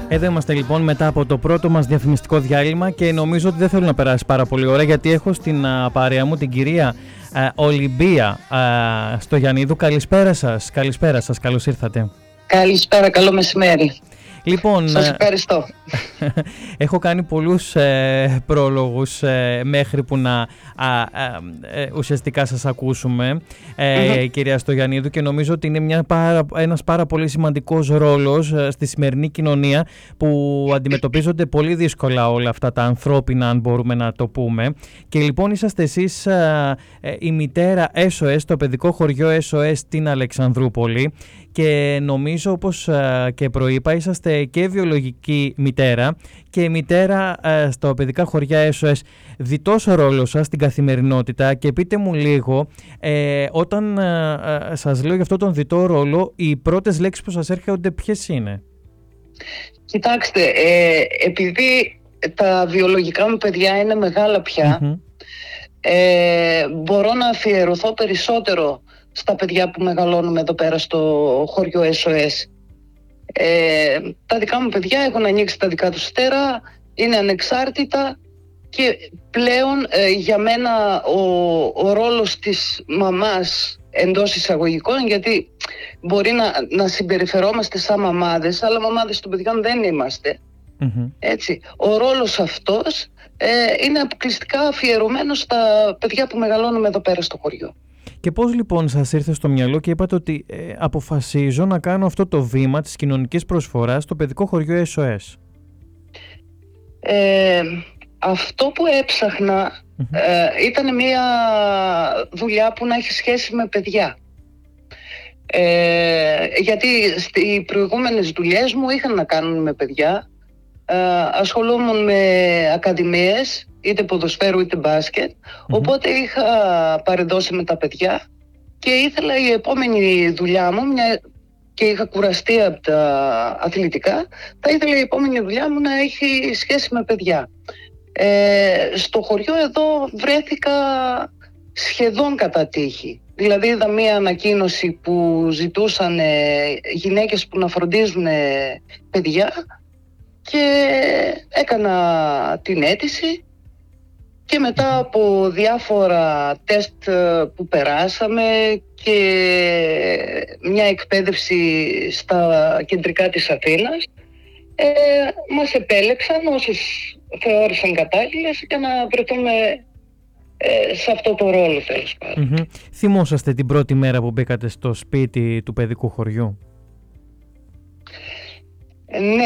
Εδώ είμαστε λοιπόν μετά από το πρώτο μας διαφημιστικό διάλειμμα και νομίζω ότι δεν θέλω να περάσει πάρα πολύ ώρα, γιατί έχω στην παρέα μου την κυρία Ολυμπία Στογιαννίδου. Καλησπέρα σας, καλώς ήρθατε. Καλησπέρα, καλό μεσημέρι. Λοιπόν, σας ευχαριστώ. Έχω κάνει πολλούς πρόλογους μέχρι που να ουσιαστικά σας ακούσουμε, κυρία Στογιαννίδου, και νομίζω ότι είναι ένας πάρα πολύ σημαντικός ρόλος στη σημερινή κοινωνία, που αντιμετωπίζονται πολύ δύσκολα όλα αυτά τα ανθρώπινα, αν μπορούμε να το πούμε. Και λοιπόν είσαστε εσείς η μητέρα SOS, το παιδικό χωριό SOS στην Αλεξανδρούπολη, και νομίζω, όπως και προείπα, είσαστε και βιολογική μητέρα και μητέρα στα παιδικά χωριά SOS. Διτός ο ρόλος σας στην καθημερινότητα, και πείτε μου λίγο, όταν σας λέω για αυτόν τον διτό ρόλο, οι πρώτες λέξεις που σας έρχονται ποιες είναι? Κοιτάξτε, επειδή τα βιολογικά μου παιδιά είναι μεγάλα πια, μπορώ να αφιερωθώ περισσότερο στα παιδιά που μεγαλώνουμε εδώ πέρα στο χωριό SOS. Τα δικά μου παιδιά έχουν ανοίξει τα δικά τους στέρα, είναι ανεξάρτητα, και πλέον για μένα ο ρόλος της μαμάς, εντός εισαγωγικών, γιατί μπορεί να συμπεριφερόμαστε σαν μαμάδες, αλλά μαμάδες των παιδιών δεν είμαστε. Έτσι. Ο ρόλος αυτός είναι αποκλειστικά αφιερωμένος στα παιδιά που μεγαλώνουμε εδώ πέρα στο χωριό. Και πώς λοιπόν σας ήρθε στο μυαλό και είπατε ότι αποφασίζω να κάνω αυτό το βήμα της κοινωνικής προσφοράς στο παιδικό χωριό SOS? Αυτό που έψαχνα ήταν μια δουλειά που να έχει σχέση με παιδιά. Γιατί στις προηγούμενες δουλειές μου είχαν να κάνουν με παιδιά. Ασχολούμουν με ακαδημίες, είτε ποδοσφαίρου είτε μπάσκετ, οπότε είχα παρεδώσει με τα παιδιά και ήθελα η επόμενη δουλειά μου, και είχα κουραστεί από τα αθλητικά, θα ήθελα η επόμενη δουλειά μου να έχει σχέση με παιδιά. Στο χωριό εδώ βρέθηκα σχεδόν κατά τύχη. Δηλαδή είδα μία ανακοίνωση που ζητούσαν γυναίκες που να φροντίζουν παιδιά, και έκανα την αίτηση, και μετά από διάφορα τεστ που περάσαμε και μια εκπαίδευση στα κεντρικά της Αθήνας, μας επέλεξαν όσες θεώρησαν κατάλληλες για να βρεθούμε σε αυτό το ρόλο, τέλος πάντων. Θυμόσαστε την πρώτη μέρα που μπήκατε στο σπίτι του παιδικού χωριού? Ναι.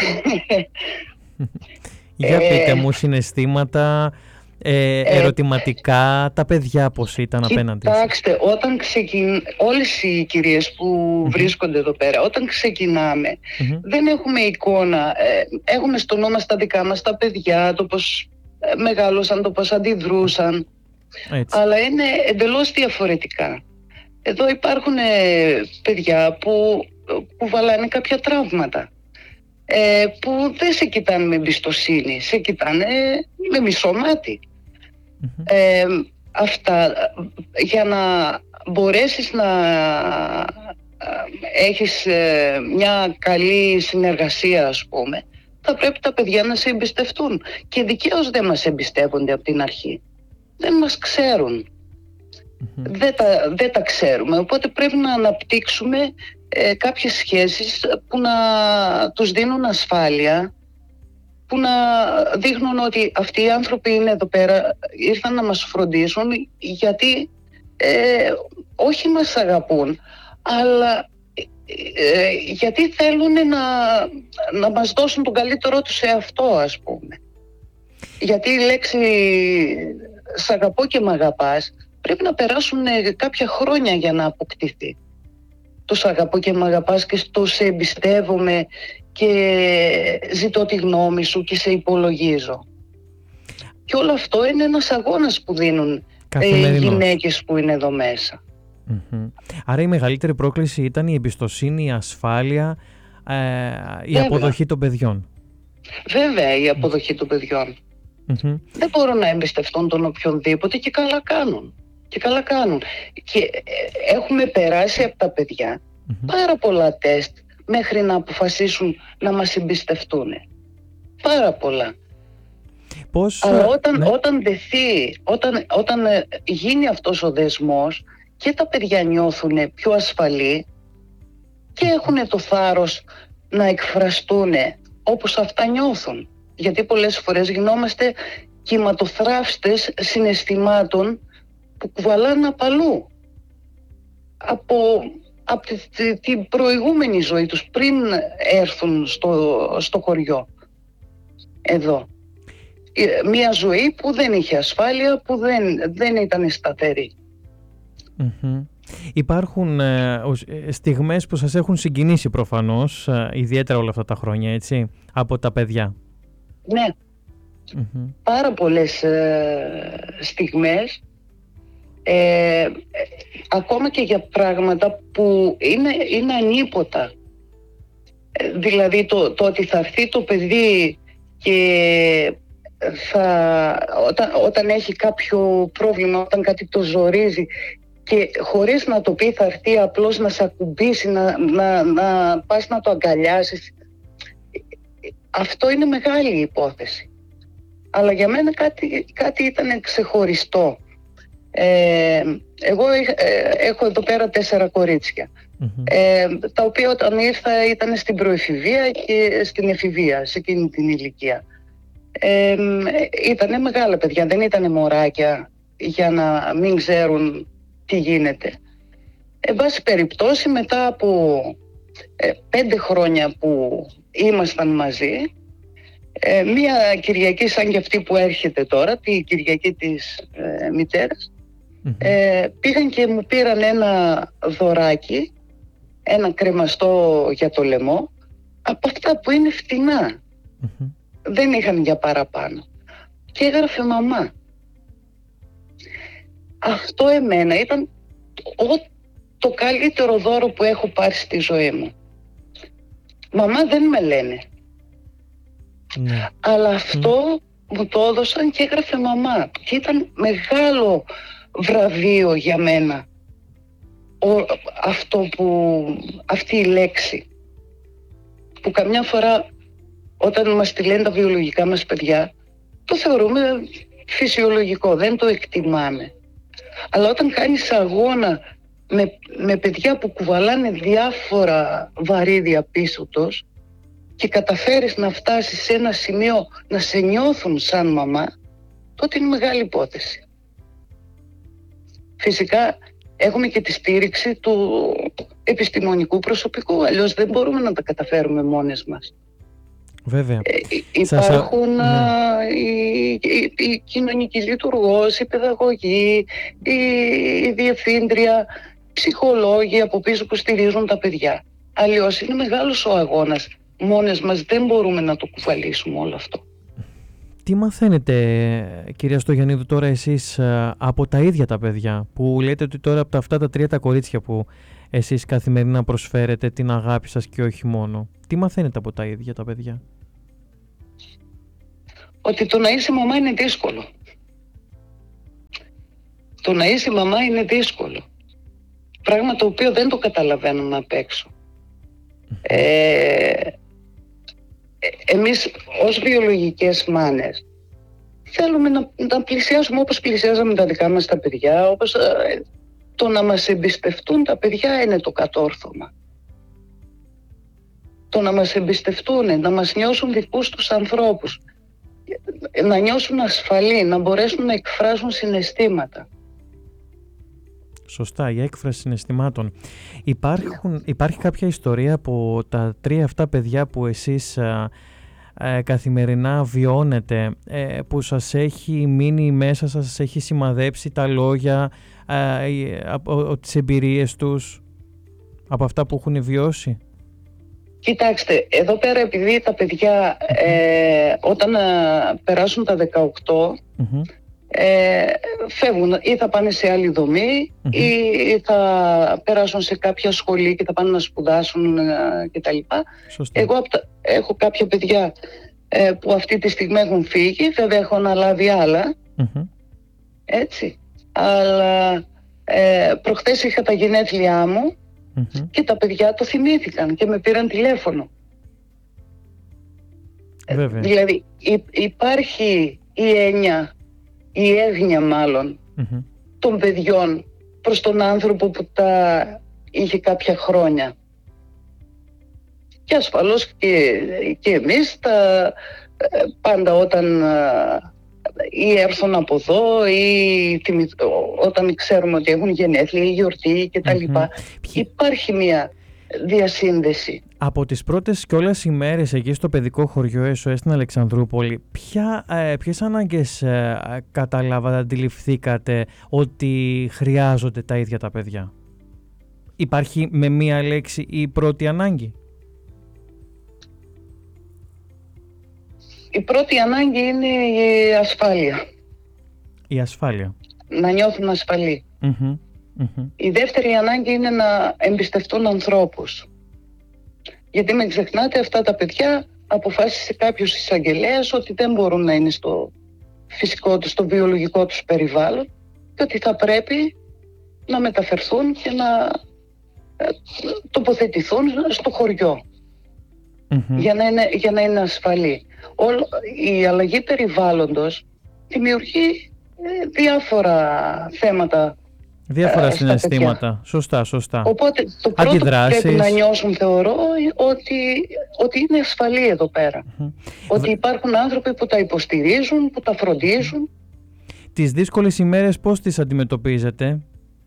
Για πείτε μου συναισθήματα, ερωτηματικά, τα παιδιά πώς ήταν απέναντι? Κοιτάξτε, όλες οι κυρίες που βρίσκονται εδώ πέρα, όταν ξεκινάμε, δεν έχουμε εικόνα. Έχουμε στο νου μας τα δικά μας τα παιδιά, το πώς μεγάλωσαν, το πώς αντιδρούσαν. Έτσι. Αλλά είναι εντελώς διαφορετικά. Εδώ υπάρχουν παιδιά που βαλάνε κάποια τραύματα, που δεν σε κοιτάνε με εμπιστοσύνη, σε κοιτάνε με μισό μάτι. Αυτά, για να μπορέσεις να έχεις μια καλή συνεργασία, ας πούμε, θα πρέπει τα παιδιά να σε εμπιστευτούν, και δικαίως δεν μας εμπιστεύονται από την αρχή. Δεν μας ξέρουν. Δεν τα ξέρουμε, οπότε πρέπει να αναπτύξουμε κάποιες σχέσεις που να τους δίνουν ασφάλεια, που να δείχνουν ότι αυτοί οι άνθρωποι είναι εδώ πέρα, ήρθαν να μας φροντίσουν, γιατί όχι μας αγαπούν, αλλά γιατί θέλουν να μας δώσουν τον καλύτερό τους εαυτό, ας πούμε. Γιατί η λέξη «σ' αγαπώ και μ' αγαπάς» πρέπει να περάσουν κάποια χρόνια για να αποκτηθεί. Το «σ' αγαπώ και μ' αγαπάς» και το «σε εμπιστεύομαι και ζητώ τη γνώμη σου και σε υπολογίζω». Και όλο αυτό είναι ένας αγώνας που δίνουν οι γυναίκες που είναι εδώ μέσα. Άρα η μεγαλύτερη πρόκληση ήταν η εμπιστοσύνη, η ασφάλεια, η αποδοχή των παιδιών. Βέβαια, η αποδοχή των παιδιών. Δεν μπορούν να εμπιστευτούν τον οποιονδήποτε, και καλά κάνουν. Και έχουμε περάσει από τα παιδιά πάρα πολλά τεστ μέχρι να αποφασίσουν να μας εμπιστευτούν. Πάρα πολλά. Αλλά όταν δεθεί, όταν γίνει αυτός ο δεσμός, και τα παιδιά νιώθουν πιο ασφαλή και έχουν το θάρρος να εκφραστούν όπως αυτά νιώθουν. Γιατί πολλές φορές γινόμαστε κυματοθράφστες συναισθημάτων που κουβαλάνε απαλού από την προηγούμενη ζωή τους, πριν έρθουν στο χωριό εδώ. Μια ζωή που δεν είχε ασφάλεια, που δεν ήταν σταθερή. Υπάρχουν στιγμές που σας έχουν συγκινήσει προφανώς, ιδιαίτερα όλα αυτά τα χρόνια, έτσι, από τα παιδιά. Ναι. Πάρα πολλές στιγμές, ακόμα και για πράγματα που είναι ανίποτα. Δηλαδή το ότι θα έρθει το παιδί και όταν έχει κάποιο πρόβλημα, όταν κάτι το ζορίζει, και χωρίς να το πει θα έρθει απλώς να σε ακουμπήσει, να πας να το αγκαλιάσεις. Αυτό είναι μεγάλη υπόθεση. Αλλά για μένα κάτι ήταν ξεχωριστό. Εγώ έχω εδώ πέρα 4 κορίτσια, τα οποία όταν ήρθα ήταν στην προεφηβεία και στην εφηβεία, σε εκείνη την ηλικία. Ήτανε μεγάλα παιδιά, δεν ήτανε μωράκια για να μην ξέρουν τι γίνεται. Εν πάση περιπτώσει, μετά από 5 χρόνια που ήμασταν μαζί, μία Κυριακή σαν και αυτή που έρχεται τώρα, τη Κυριακή της μητέρας, πήγαν και μου πήραν ένα δωράκι, ένα κρεμαστό για το λαιμό, από αυτά που είναι φτηνά. Δεν είχαν για παραπάνω. Και έγραφε μαμά. Αυτό εμένα ήταν το καλύτερο δώρο που έχω πάρει στη ζωή μου. Μαμά δεν με λένε. Αλλά αυτό μου το έδωσαν και έγραφε μαμά. Και ήταν μεγάλο βραβείο για μένα αυτή η λέξη. Που καμιά φορά όταν μας τη λένε τα βιολογικά μας παιδιά, το θεωρούμε φυσιολογικό, δεν το εκτιμάμε. Αλλά όταν κάνεις αγώνα με παιδιά που κουβαλάνε διάφορα βαρύδια πίσω τους και καταφέρεις να φτάσεις σε ένα σημείο να σε νιώθουν σαν μαμά, τότε είναι μεγάλη υπόθεση. Φυσικά έχουμε και τη στήριξη του επιστημονικού προσωπικού, αλλιώς δεν μπορούμε να τα καταφέρουμε μόνες μας. Βέβαια. Υπάρχουν η κοινωνική λειτουργός, η παιδαγωγή, η διευθύντρια, ψυχολόγοι από πίσω που στηρίζουν τα παιδιά. Αλλιώς είναι μεγάλος ο αγώνας. Μόνες μας δεν μπορούμε να το κουβαλήσουμε όλο αυτό. Τι μαθαίνετε, κυρία Στογιαννίδου, τώρα εσείς από τα ίδια τα παιδιά, που λέτε ότι τώρα από αυτά τα 3 τα κορίτσια που εσείς καθημερινά προσφέρετε την αγάπη σας και όχι μόνο. Τι μαθαίνετε από τα ίδια τα παιδιά? Ότι το να είσαι μαμά είναι δύσκολο. Το να είσαι μαμά είναι δύσκολο. Πράγμα το οποίο δεν το καταλαβαίνουμε απ' έξω. Εμείς ως βιολογικές μάνες θέλουμε να πλησιάσουμε όπως πλησιάζαμε τα δικά μας τα παιδιά, όπως το να μας εμπιστευτούν τα παιδιά είναι το κατόρθωμα. Το να μας εμπιστευτούν, να μας νιώσουν δικούς τους ανθρώπους, να νιώσουν ασφαλή, να μπορέσουν να εκφράσουν συναισθήματα. Σωστά, η έκφραση συναισθημάτων. Υπάρχει κάποια ιστορία από τα 3 αυτά παιδιά που εσείς καθημερινά βιώνετε, που σας έχει μείνει μέσα σας έχει σημαδέψει τα λόγια, τις εμπειρίες τους, από αυτά που έχουν βιώσει? Κοιτάξτε, εδώ πέρα επειδή τα παιδιά όταν περάσουν τα 18 φεύγουν ή θα πάνε σε άλλη δομή ή θα περάσουν σε κάποια σχολή και θα πάνε να σπουδάσουν κτλ. Εγώ έχω κάποια παιδιά που αυτή τη στιγμή έχουν φύγει, βέβαια έχω αναλάβει άλλα, έτσι, αλλά προχθές είχα τα γενέθλιά μου Και τα παιδιά το θυμήθηκαν και με πήραν τηλέφωνο. Βέβαια. Δηλαδή υπάρχει η έννοια, η έγνοια μάλλον, των παιδιών προς τον άνθρωπο που τα είχε κάποια χρόνια. Και ασφαλώς και εμείς πάντα όταν ή έρθουν από εδώ ή όταν ξέρουμε ότι έχουν γενέθλια ή γιορτή κτλ. Υπάρχει μια διασύνδεση. Από τις πρώτες κιόλας ημέρες εκεί στο παιδικό χωριό SOS στην Αλεξανδρούπολη, ποιες ανάγκες καταλάβατε, αντιληφθήκατε ότι χρειάζονται τα ίδια τα παιδιά? Υπάρχει με μία λέξη η πρώτη ανάγκη? Η πρώτη ανάγκη είναι η ασφάλεια. Η ασφάλεια. Να νιώθουν ασφαλή. Η δεύτερη ανάγκη είναι να εμπιστευτούν ανθρώπους. Γιατί μην ξεχνάτε, αυτά τα παιδιά αποφάσισε κάποιος εισαγγελέας ότι δεν μπορούν να είναι στο φυσικό τους, στο βιολογικό τους περιβάλλον και ότι θα πρέπει να μεταφερθούν και να τοποθετηθούν στο χωριό για να είναι ασφαλή. Η αλλαγή περιβάλλοντος δημιουργεί διάφορα θέματα. Διάφορα συναισθήματα. Σωστά. Οπότε το πρώτο που πρέπει να νιώσουν, θεωρώ, ότι είναι ασφαλή εδώ πέρα. Ότι υπάρχουν άνθρωποι που τα υποστηρίζουν, που τα φροντίζουν. Τις δύσκολες ημέρες πώς τις αντιμετωπίζετε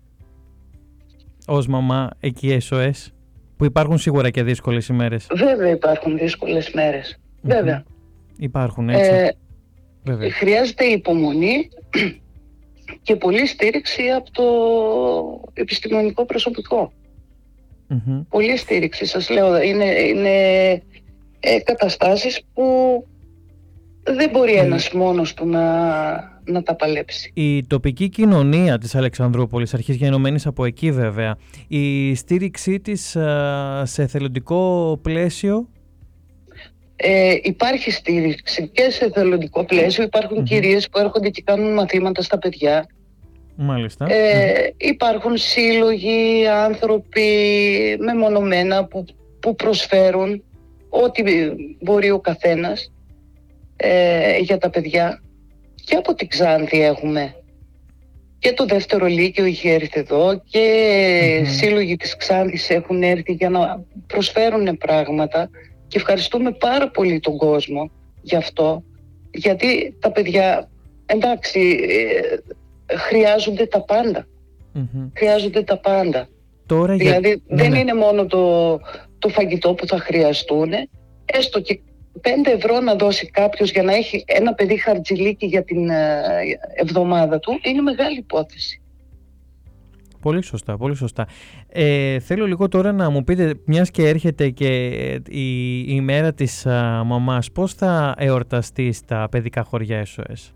ως μαμά εκεί SOS, που υπάρχουν σίγουρα και δύσκολες ημέρες? Βέβαια υπάρχουν δύσκολες μέρες. Βέβαια. Υπάρχουν, έτσι. Βέβαια. Χρειάζεται υπομονή και πολλή στήριξη από το επιστημονικό προσωπικό. Πολλή στήριξη, σας λέω. Είναι καταστάσεις που δεν μπορεί ένας μόνος του να τα παλέψει. Η τοπική κοινωνία της Αλεξανδρούπολης, αρχής γενομένης από εκεί βέβαια, η στήριξή της σε εθελοντικό πλαίσιο? Υπάρχει στήριξη και σε εθελοντικό πλαίσιο. Υπάρχουν κυρίες που έρχονται και κάνουν μαθήματα στα παιδιά. Μάλιστα. Υπάρχουν σύλλογοι, άνθρωποι μεμονωμένα που προσφέρουν ό,τι μπορεί ο καθένας για τα παιδιά. Και από την Ξάνθη έχουμε και το δεύτερο λύκειο είχε έρθει εδώ και σύλλογοι της Ξάνθης έχουν έρθει για να προσφέρουν πράγματα και ευχαριστούμε πάρα πολύ τον κόσμο γι' αυτό, γιατί τα παιδιά, εντάξει, χρειάζονται τα πάντα. Χρειάζονται τα πάντα. Τώρα δηλαδή δεν είναι μόνο το φαγητό που θα χρειαστούν, έστω και 5 ευρώ να δώσει κάποιος για να έχει ένα παιδί χαρτζηλίκι για την εβδομάδα του, είναι μεγάλη υπόθεση. Πολύ σωστά, πολύ σωστά. Θέλω λίγο τώρα να μου πείτε, μιας και έρχεται και η ημέρα της μαμάς, πώς θα εορταστεί στα παιδικά χωριά SOS?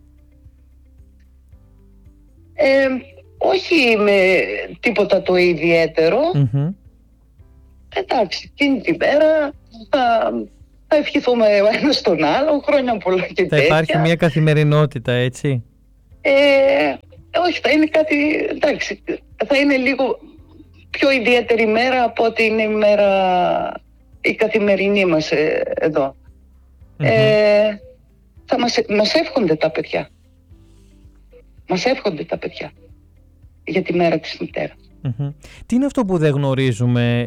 Όχι με τίποτα το ιδιαίτερο. Εντάξει, εκείνη την μέρα θα ευχηθούμε ένα στον άλλο, χρόνια πολλά και τέτοια. Θα υπάρχει μια καθημερινότητα, έτσι? Όχι, θα είναι κάτι, εντάξει, θα είναι λίγο πιο ιδιαίτερη μέρα από ότι είναι η καθημερινή μας εδώ. Μας εύχονται τα παιδιά. Μας εύχονται τα παιδιά για τη μέρα της μητέρας. Τι είναι αυτό που δεν γνωρίζουμε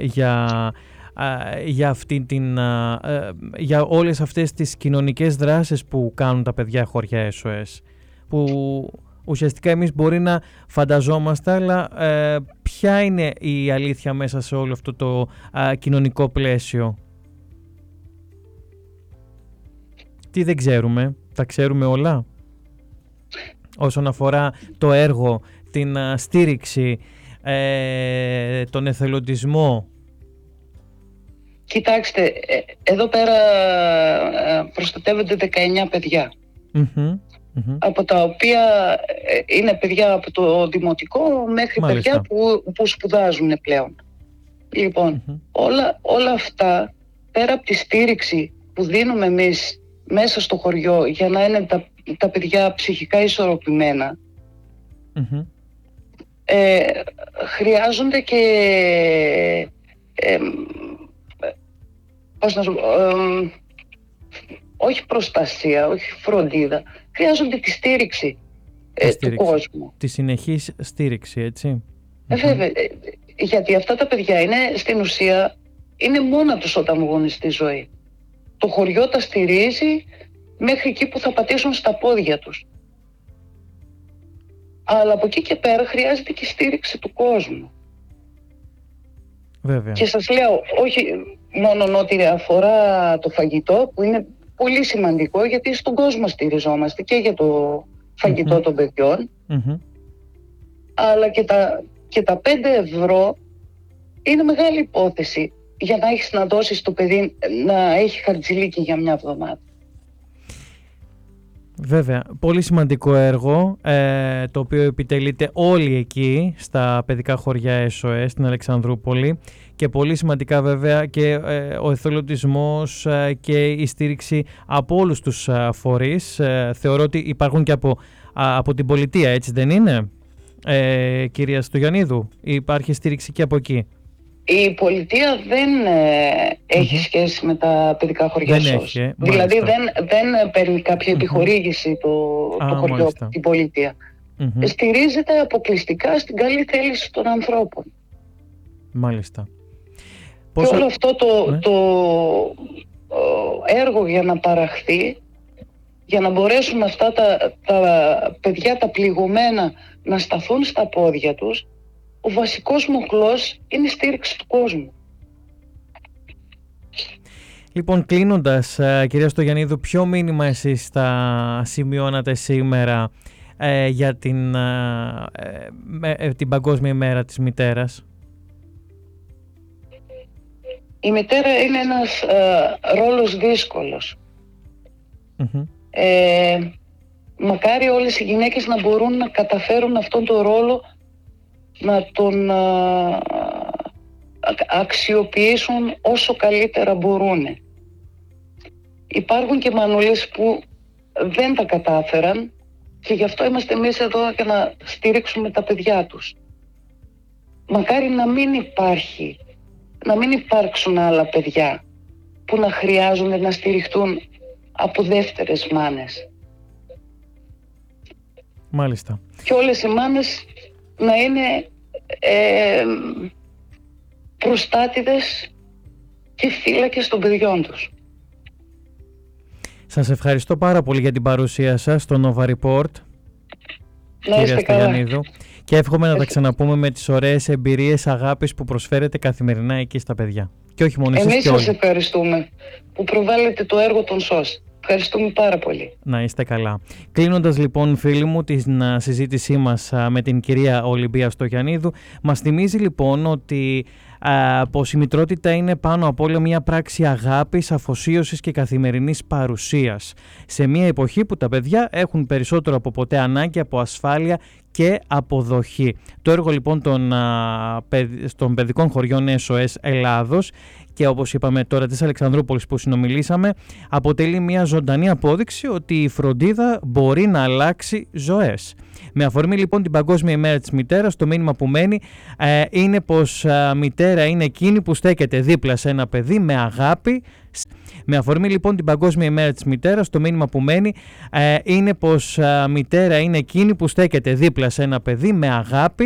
για όλες αυτές τις κοινωνικές δράσεις που κάνουν τα παιδιά χωριά SOS, που ουσιαστικά εμείς μπορεί να φανταζόμαστε, αλλά ποια είναι η αλήθεια μέσα σε όλο αυτό το κοινωνικό πλαίσιο? Τι δεν ξέρουμε? Τα ξέρουμε όλα όσον αφορά το έργο, την στήριξη, τον εθελοντισμό? Κοιτάξτε, εδώ πέρα προστατεύονται 19 παιδιά. Από τα οποία είναι παιδιά από το δημοτικό μέχρι παιδιά που σπουδάζουν πλέον. Λοιπόν, όλα αυτά, πέρα από τη στήριξη που δίνουμε εμείς μέσα στο χωριό για να είναι τα παιδιά ψυχικά ισορροπημένα, χρειάζονται και πώς να σου πω, όχι προστασία, όχι φροντίδα, χρειάζονται τη στήριξη, του κόσμου. Τη συνεχής στήριξη, έτσι. Βέβαια, γιατί αυτά τα παιδιά είναι στην ουσία είναι μόνα τους όταν βγουν στη ζωή. Το χωριό τα στηρίζει μέχρι εκεί που θα πατήσουν στα πόδια τους. Αλλά από εκεί και πέρα χρειάζεται και στήριξη του κόσμου. Βέβαια. Και σας λέω, όχι μόνο ό,τι αφορά το φαγητό, που είναι πολύ σημαντικό, γιατί στον κόσμο στηριζόμαστε και για το φαγητό των παιδιών, αλλά και τα 5 ευρώ είναι μεγάλη υπόθεση για να έχεις να δώσεις το παιδί να έχει χαρτζηλίκι για μια εβδομάδα. Βέβαια, πολύ σημαντικό έργο, το οποίο επιτελείται όλοι εκεί στα παιδικά χωριά SOS στην Αλεξανδρούπολη, και πολύ σημαντικά βέβαια και ο εθελοντισμός και η στήριξη από όλους τους φορείς. Θεωρώ ότι υπάρχουν και από την πολιτεία, έτσι δεν είναι, κυρία Στογιαννίδου? Υπάρχει στήριξη και από εκεί? Η πολιτεία δεν έχει σχέση με τα παιδικά χωριά SOS. Δηλαδή δεν παίρνει κάποια επιχορήγηση το χωριό από την πολιτεία. Στηρίζεται αποκλειστικά στην καλή θέληση των ανθρώπων. Μάλιστα. Και όλο αυτό το έργο για να παραχθεί, για να μπορέσουν αυτά τα παιδιά τα πληγωμένα να σταθούν στα πόδια τους, ο βασικός μοχλός είναι η στήριξη του κόσμου. Λοιπόν, κλείνοντας, κυρία Στογιαννίδου, ποιο μήνυμα εσείς θα σημειώνατε σήμερα για την Παγκόσμια ημέρα της μητέρας? Η μητέρα είναι ένας ρόλος δύσκολος. Μακάρι όλες οι γυναίκες να μπορούν να καταφέρουν αυτόν τον ρόλο, να τον αξιοποιήσουν όσο καλύτερα μπορούν. Υπάρχουν και μανούλες που δεν τα κατάφεραν και γι' αυτό είμαστε εμείς εδώ για να στηρίξουμε τα παιδιά τους. Μακάρι να μην υπάρξουν άλλα παιδιά που να χρειάζονται να στηριχτούν από δεύτερες μάνες. Μάλιστα. Και όλες οι μάνες να είναι προστάτηδες και φύλακες των παιδιών τους. Σας ευχαριστώ πάρα πολύ για την παρουσία σας στο Nova Report, κυρία Στογιαννίδου, και εύχομαι να τα ξαναπούμε με τις ωραίες εμπειρίες αγάπης που προσφέρετε καθημερινά εκεί στα παιδιά. Και όχι μόνο εσείς, εμείς και όλοι. σας ευχαριστούμε που προβάλλετε το έργο των ΣΟΣ. Ευχαριστούμε πάρα πολύ. Να είστε καλά. Κλείνοντας λοιπόν, φίλοι μου, την συζήτησή μας με την κυρία Ολυμπία Στογιαννίδου, μας θυμίζει λοιπόν ότι πως η μητρότητα είναι πάνω απ' όλα μια πράξη αγάπης, αφοσίωσης και καθημερινής παρουσίας, σε μια εποχή που τα παιδιά έχουν περισσότερο από ποτέ ανάγκη από ασφάλεια και αποδοχή. Το έργο λοιπόν των παιδικών χωριών SOS Ελλάδος, και όπως είπαμε τώρα της Αλεξανδρούπολης που συνομιλήσαμε, αποτελεί μια ζωντανή απόδειξη ότι η φροντίδα μπορεί να αλλάξει ζωές. Με αφορμή λοιπόν την Παγκόσμια ημέρα της μητέρας, το μήνυμα που μένει είναι πως μητέρα είναι εκείνη που στέκεται δίπλα σε ένα παιδί με αγάπη. Με αφορμή λοιπόν την Παγκόσμια ημέρα της μητέρας, το μήνυμα που μένει είναι πως μητέρα είναι εκείνη που στέκεται δίπλα σε ένα παιδί με αγάπη,